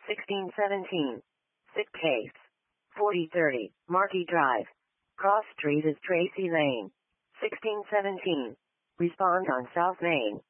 1617. Sick case. 4030, Markey Drive. Cross Street is Tracy Lane. 1617. Respond on South Main.